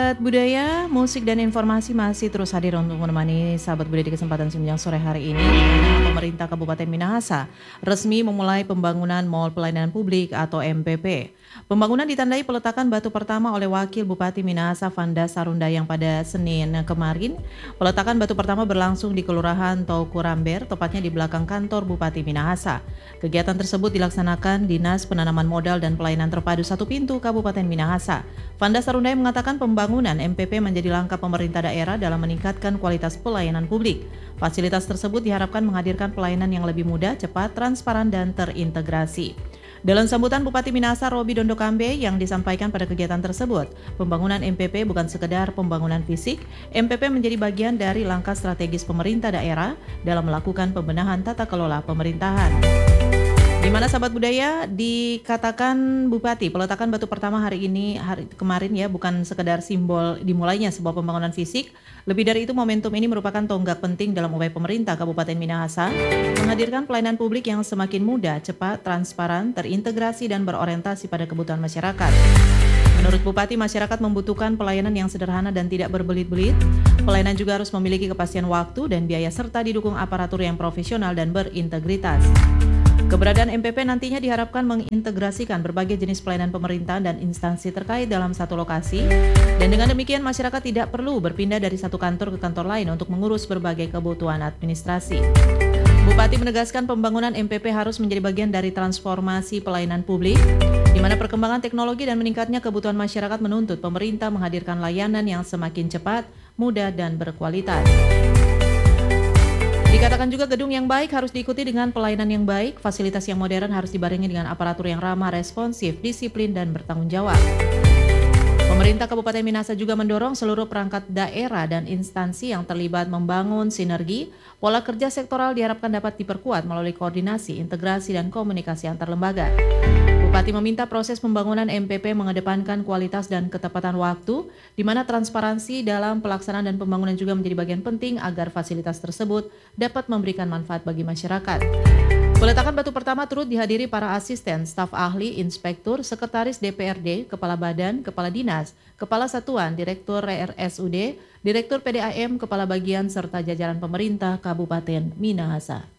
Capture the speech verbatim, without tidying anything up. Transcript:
Sahabat budaya, musik dan informasi masih terus hadir untuk menemani sahabat budaya di kesempatan Siang sore hari ini. Di mana pemerintah Kabupaten Minahasa resmi memulai pembangunan Mall Pelayanan Publik atau M P P. Pembangunan ditandai peletakan batu pertama oleh Wakil Bupati Minahasa Vanda Sarundayang pada Senin kemarin. Peletakan batu pertama berlangsung di Kelurahan Tauku Ramber, tepatnya di belakang kantor Bupati Minahasa. Kegiatan tersebut dilaksanakan Dinas Penanaman Modal dan Pelayanan Terpadu Satu Pintu Kabupaten Minahasa. Vanda Sarundayang mengatakan pembangunan M P P menjadi langkah pemerintah daerah dalam meningkatkan kualitas pelayanan publik. Fasilitas tersebut diharapkan menghadirkan pelayanan yang lebih mudah, cepat, transparan, dan terintegrasi. Dalam sambutan Bupati Minahasa Robi Dondokambe yang disampaikan pada kegiatan tersebut, pembangunan M P P bukan sekedar pembangunan fisik, M P P menjadi bagian dari langkah strategis pemerintah daerah dalam melakukan pembenahan tata kelola pemerintahan. Di mana sahabat budaya dikatakan Bupati peletakan batu pertama hari ini hari kemarin ya bukan sekedar simbol dimulainya sebuah pembangunan fisik. Lebih dari itu, momentum ini merupakan tonggak penting dalam upaya pemerintah Kabupaten Minahasa menghadirkan pelayanan publik yang semakin mudah, cepat, transparan, terintegrasi dan berorientasi pada kebutuhan masyarakat. Menurut Bupati, masyarakat membutuhkan pelayanan yang sederhana dan tidak berbelit-belit. Pelayanan juga harus memiliki kepastian waktu dan biaya serta didukung aparatur yang profesional dan berintegritas. Keberadaan M P P nantinya diharapkan mengintegrasikan berbagai jenis pelayanan pemerintah dan instansi terkait dalam satu lokasi, dan dengan demikian masyarakat tidak perlu berpindah dari satu kantor ke kantor lain untuk mengurus berbagai kebutuhan administrasi. Bupati menegaskan pembangunan M P P harus menjadi bagian dari transformasi pelayanan publik, di mana perkembangan teknologi dan meningkatnya kebutuhan masyarakat menuntut pemerintah menghadirkan layanan yang semakin cepat, mudah, dan berkualitas. Dikatakan juga gedung yang baik harus diikuti dengan pelayanan yang baik, fasilitas yang modern harus dibarengi dengan aparatur yang ramah, responsif, disiplin, dan bertanggung jawab. Pemerintah Kabupaten Minahasa juga mendorong seluruh perangkat daerah dan instansi yang terlibat membangun sinergi. Pola kerja sektoral diharapkan dapat diperkuat melalui koordinasi, integrasi, dan komunikasi antar lembaga. Bupati meminta proses pembangunan M P P mengedepankan kualitas dan ketepatan waktu, di mana transparansi dalam pelaksanaan dan pembangunan juga menjadi bagian penting agar fasilitas tersebut dapat memberikan manfaat bagi masyarakat. Peletakan batu pertama turut dihadiri para asisten, staf ahli, inspektur, sekretaris D P R D, kepala badan, kepala dinas, kepala satuan, direktur R S U D, direktur P D A M, kepala bagian, serta jajaran pemerintah Kabupaten Minahasa.